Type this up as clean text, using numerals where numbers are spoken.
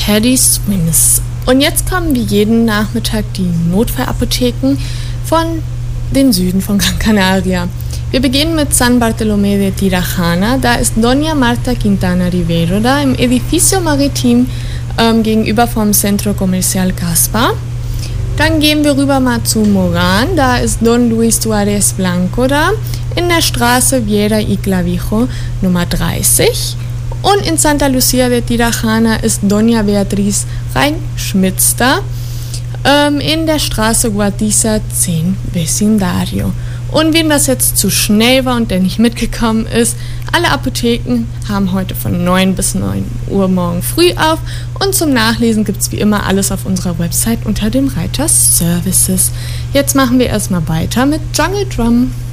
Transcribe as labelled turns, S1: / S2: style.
S1: Teddy Swims. Und jetzt kommen wie jeden Nachmittag die Notfallapotheken von dem Süden von Gran Canaria. Wir beginnen mit San Bartolomé de Tirajana. Da ist Doña Marta Quintana Rivero da im Edificio Maritim gegenüber vom Centro Comercial Caspa. Dann gehen wir rüber mal zu Moran. Da ist Don Luis Suárez Blanco da in der Straße Viera y Clavijo Nummer 30. Und in Santa Lucia de Tirajana ist Doña Beatriz Rein-Schmitz da in der Straße Guadiza 10 Vecindario. Und wem das jetzt zu schnell war und der nicht mitgekommen ist, alle Apotheken haben heute von 9 bis 9 Uhr morgen früh auf und zum Nachlesen gibt es wie immer alles auf unserer Website unter dem Reiter Services. Jetzt machen wir erstmal weiter mit Jungle Drum.